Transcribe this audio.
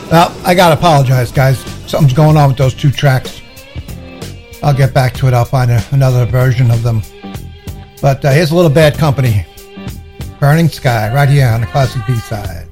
Well, I gotta apologize, guys. Something's going on with those two tracks. I'll get back to it. I'll find another version of them. But here's a little Bad Company. Burning Sky, right here on the Classic B-side.